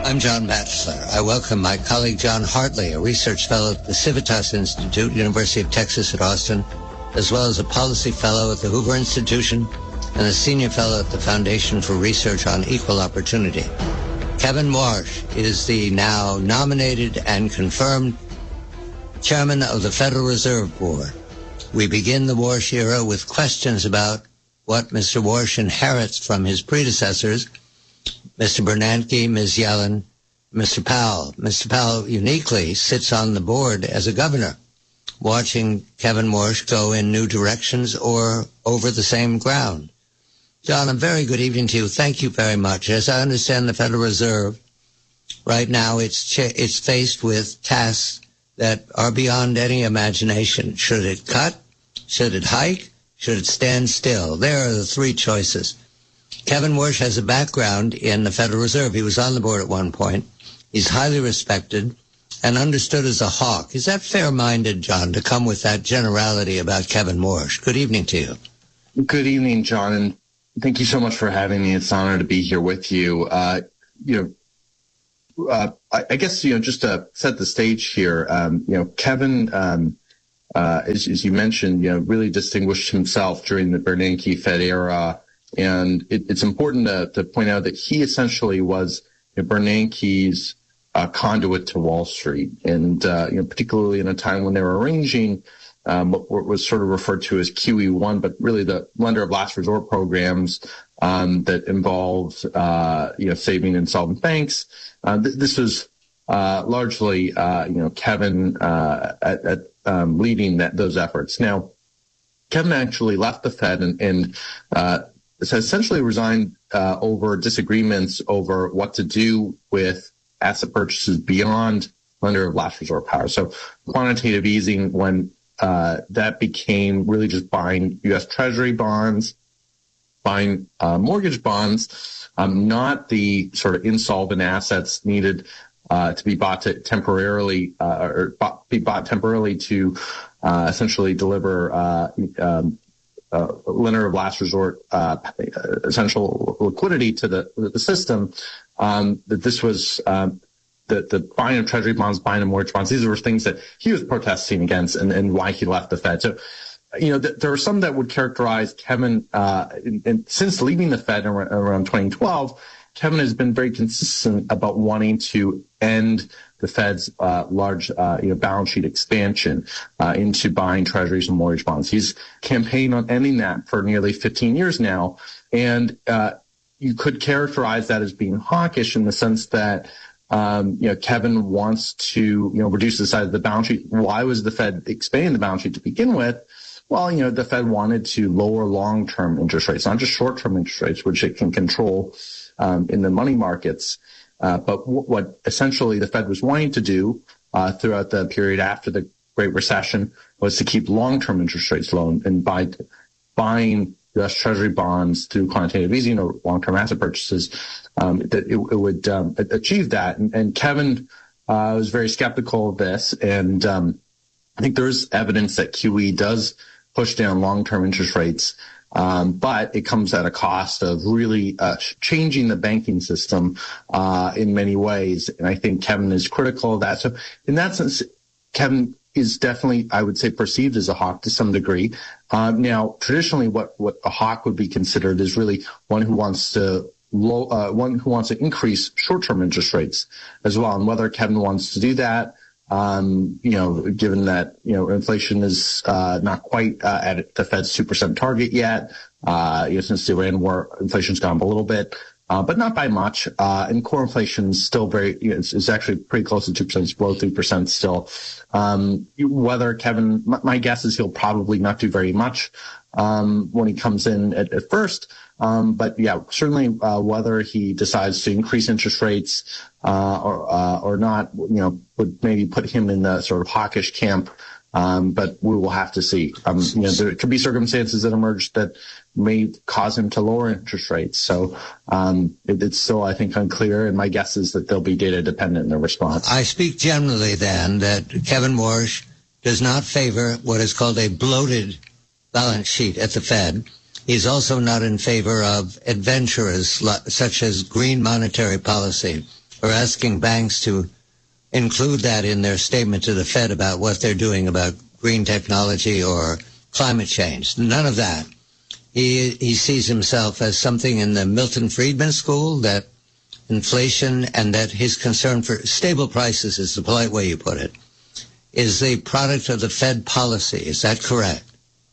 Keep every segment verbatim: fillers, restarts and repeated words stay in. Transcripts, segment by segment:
I'm John Batchelor. I welcome my colleague John Hartley, a research fellow at the Civitas Institute, University of Texas at Austin, as well as a policy fellow at the Hoover Institution and a senior fellow at the Foundation for Research on Equal Opportunity. Kevin Warsh is the now nominated and confirmed chairman of the Federal Reserve Board. We begin the Warsh era with questions about what Mister Warsh inherits from his predecessors, Mister Bernanke, Miz Yellen, Mister Powell. Mister Powell uniquely sits on the board as a governor, watching Kevin Warsh go in new directions or over the same ground. John, a very good evening to you. Thank you very much. As I understand the Federal Reserve, right now it's ch- it's faced with tasks that are beyond any imagination. Should it cut? Should it hike? Should it stand still? There are the three choices. Kevin Warsh has a background in the Federal Reserve. He was on the board at one point. He's highly respected and understood as a hawk. Is that fair-minded, John, to come with that generality about Kevin Warsh? Good evening to you. Good evening, John, and thank you so much for having me. It's an honor to be here with you. Uh, you know, uh, I, I guess, you know, just to set the stage here, um, you know, Kevin, um, uh, as, as you mentioned, you know, really distinguished himself during the Bernanke Fed era. And it, it's important to, to point out that he essentially was you know, Bernanke's uh, conduit to Wall Street, and uh, you know, particularly in a time when they were arranging um, what, what was sort of referred to as Q E one, but really the lender of last resort programs um, that involved uh, you know saving insolvent banks. Uh, th- this was uh, largely uh, you know Kevin uh, at, at um, leading that, those efforts. Now, Kevin actually left the Fed and, and uh, so essentially resigned uh, over disagreements over what to do with asset purchases beyond lender of last resort power. So quantitative easing, when uh, that became really just buying U S Treasury bonds, buying uh, mortgage bonds, um, not the sort of insolvent assets needed uh, to be bought to temporarily uh, or bought, be bought temporarily to uh, essentially deliver uh, um, Uh, lender of last resort, uh, essential liquidity to the, the system, um, that this was, um, the, the buying of treasury bonds, buying of mortgage bonds. These were things that he was protesting against and, and why he left the Fed. So, you know, th- there are some that would characterize Kevin, uh, and, and since leaving the Fed around, around twenty twelve, Kevin has been very consistent about wanting to end the Fed's uh, large, uh, you know, balance sheet expansion uh, into buying treasuries and mortgage bonds. He's campaigned on ending that for nearly fifteen years now, and uh, you could characterize that as being hawkish in the sense that um, you know Kevin wants to you know reduce the size of the balance sheet. Why was the Fed expanding the balance sheet to begin with? Well, you know, the Fed wanted to lower long-term interest rates, not just short-term interest rates, which it can control um, in the money markets. Uh, but w- what essentially the Fed was wanting to do uh, throughout the period after the Great Recession was to keep long-term interest rates low, and by t- buying U S Treasury bonds through quantitative easing or long-term asset purchases, um, that it, it would um, achieve that. And, and Kevin uh, was very skeptical of this, and um, I think there's evidence that Q E does push down long-term interest rates. Um, but it comes at a cost of really uh, changing the banking system uh, in many ways. And I think Kevin is critical of that. So in that sense, Kevin is definitely, I would say, perceived as a hawk to some degree. Um, now, traditionally, what, what a hawk would be considered is really one who wants to low, uh, one who wants to increase short-term interest rates as well. And whether Kevin wants to do that, Um, you know, given that, you know, inflation is, uh, not quite, uh, at the Fed's two percent target yet, uh, you know, since the Iran war, inflation's gone up a little bit, uh, but not by much. Uh, and core inflation is still very, you know, it's, it's actually pretty close to two percent, it's below three percent still. Um, whether Kevin, my, my guess is he'll probably not do very much, um, when he comes in at, at first. Um, but yeah, certainly, uh, whether he decides to increase interest rates, uh, or, uh, or not, you know, would maybe put him in the sort of hawkish camp. Um, but we will have to see. Um, you know, there could be circumstances that emerge that may cause him to lower interest rates. So, um, it, it's still, I think, unclear. And my guess is that they'll be data dependent in their response. I speak generally then that Kevin Warsh does not favor what is called a bloated balance sheet at the Fed. He's also not in favor of adventurers such as green monetary policy or asking banks to include that in their statement to the Fed about what they're doing about green technology or climate change. None of that. He he sees himself as something in the Milton Friedman school, that inflation and that his concern for stable prices, is the polite way you put it, is the product of the Fed policy. Is that correct?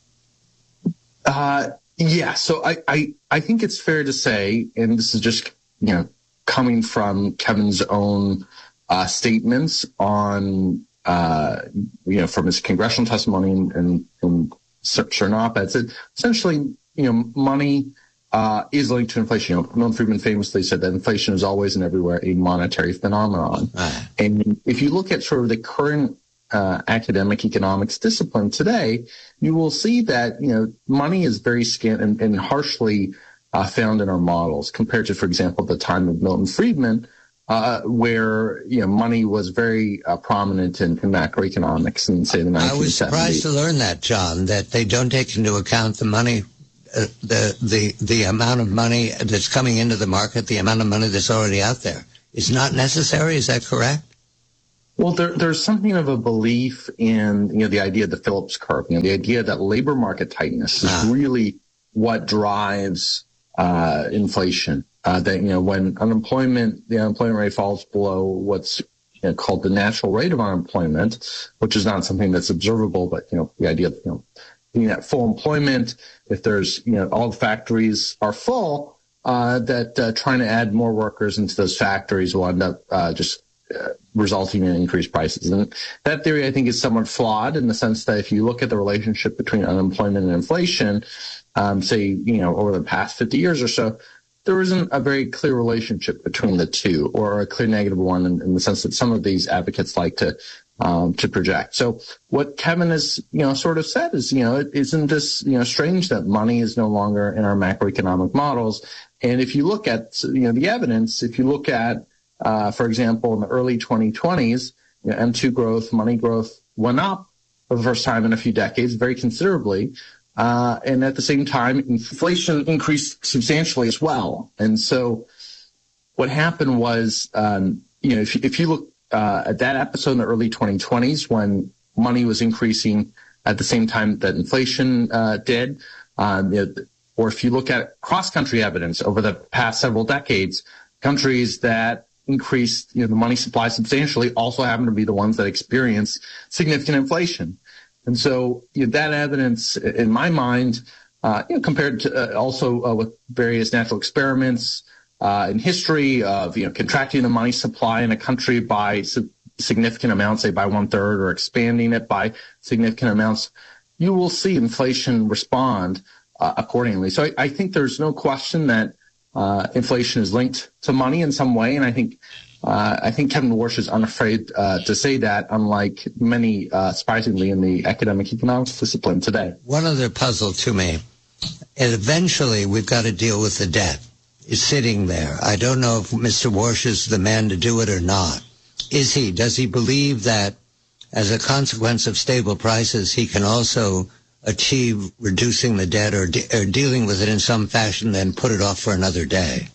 Uh, yeah. So I, I, I think it's fair to say, and this is just, you know, coming from Kevin's own uh, statements on, uh, you know, from his congressional testimony and, and, and certain op-eds, that essentially, you know, money uh, is linked to inflation. You know, Milton Friedman famously said that inflation is always and everywhere a monetary phenomenon. Ah. And if you look at sort of the current uh, academic economics discipline today, you will see that, you know, money is very scant and, and harshly uh, found in our models compared to, for example, the time of Milton Friedman, uh, where, you know, money was very uh, prominent in, in macroeconomics in, say, the nineteen seventies. I was surprised to learn that, John, that they don't take into account the money Uh, the the the amount of money that's coming into the market, the amount of money that's already out there, is not necessary. Is that correct? Well, there, there's something of a belief in, you know, the idea of the Phillips curve, you know, the idea that labor market tightness is ah. really what drives uh, inflation. Uh, that, you know, when unemployment, the unemployment rate falls below what's, you know, called the natural rate of unemployment, which is not something that's observable, but, you know, the idea of, you know, being at full employment, if there's, you know, all the factories are full, uh, that uh, trying to add more workers into those factories will end up uh, just uh, resulting in increased prices. And that theory, I think, is somewhat flawed in the sense that if you look at the relationship between unemployment and inflation, um, say, you know, over the past fifty years or so, there isn't a very clear relationship between the two, or a clear negative one in, in the sense that some of these advocates like to Um, to project. So what Kevin has, you know, sort of said is, you know, isn't this, you know, strange that money is no longer in our macroeconomic models? And if you look at, you know, the evidence, if you look at, uh, for example, in the early twenty twenties, you know, M two growth, money growth went up for the first time in a few decades, very considerably. Uh, and at the same time, inflation increased substantially as well. And so what happened was, um, you know, if, if you look, Uh, at that episode in the early twenty twenties, when money was increasing at the same time that inflation uh, did, um, you know, or if you look at cross-country evidence over the past several decades, countries that increased, you know, the money supply substantially also happen to be the ones that experience significant inflation. And so, you know, that evidence, in my mind, uh, you know, compared to uh, also uh, with various natural experiments, Uh, in history of, you know, contracting the money supply in a country by su- significant amounts, say by one third, or expanding it by significant amounts, you will see inflation respond uh, accordingly. So I, I think there's no question that uh, inflation is linked to money in some way, and I think uh, I think Kevin Warsh is unafraid uh, to say that, unlike many, uh, surprisingly, in the academic economics discipline today. One other puzzle to me, and eventually we've got to deal with the debt. Is sitting there. I don't know if Mister Warsh is the man to do it or not. Is he? Does he believe that as a consequence of stable prices, he can also achieve reducing the debt or, de- or dealing with it in some fashion, then put it off for another day?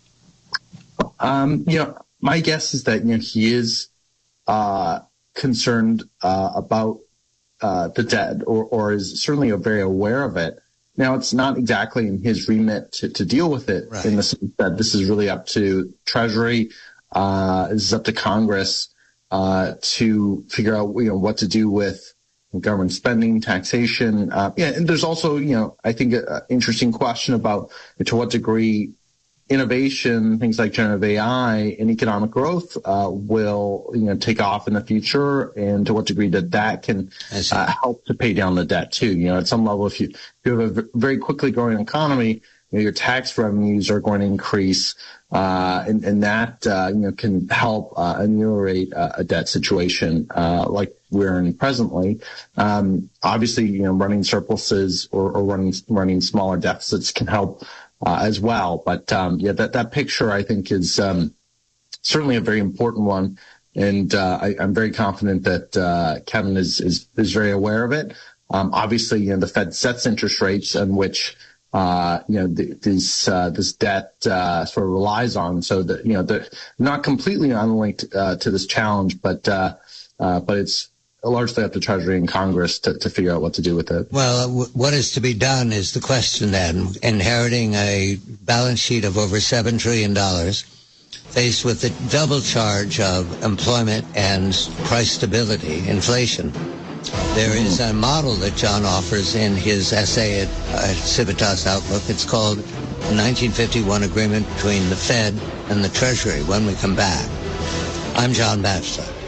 Um, you know, my guess is that, you know, he is uh, concerned uh, about uh, the debt, or, or is certainly very aware of it. Now, it's not exactly in his remit to, to deal with it, right, in the sense that this is really up to Treasury, uh, this is up to Congress uh, to figure out, you know, what to do with government spending, taxation. Uh, yeah, and there's also, you know, I think an interesting question about to what degree innovation, things like generative A I and economic growth uh, will, you know, take off in the future, and to what degree that that can uh, help to pay down the debt too. You know, at some level, if you, if you have a very quickly growing economy, you know, your tax revenues are going to increase, uh, and, and that, uh, you know, can help uh, ameliorate uh, a debt situation uh, like we're in presently. Um, obviously, you know, running surpluses or, or running running smaller deficits can help Uh, as well. But, um, yeah, that, that picture, I think, is um, certainly a very important one. And uh, I, I'm very confident that uh, Kevin is, is, is very aware of it. Um, obviously, you know, the Fed sets interest rates, in which uh, you know, the, this uh, this debt uh, sort of relies on. So that, you know, they're not completely unlinked uh, to this challenge, but uh, uh, but it's largely up to Treasury and Congress to, to figure out what to do with it. Well, w- what is to be done is the question then. Inheriting a balance sheet of over seven trillion dollars, faced with the double charge of employment and price stability, inflation. There is a model that John offers in his essay at, at Civitas Outlook. It's called the nineteen fifty-one Agreement between the Fed and the Treasury. When we come back, I'm John Batchelor.